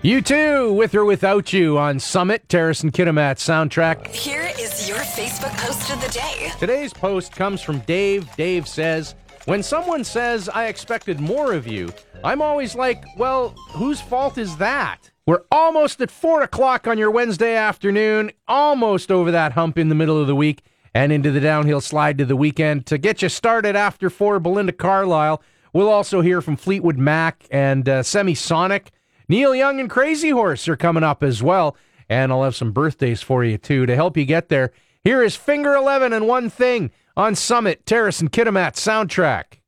U2, With or Without You on Summit, Terrace and Kitimat soundtrack. Here is your Facebook post of the day. Today's post comes from Dave. Dave says, when someone says, I expected more of you, I'm always like, well, whose fault is that? We're almost at 4 o'clock on your Wednesday afternoon, almost over that hump in the middle of the week and into the downhill slide to the weekend. To get you started after 4, Belinda Carlisle. We'll also hear from Fleetwood Mac and Semisonic. Neil Young and Crazy Horse are coming up as well, and I'll have some birthdays for you, too, to help you get there. Here is Finger 11 and One Thing on Summit, Terrace and Kitimat soundtrack.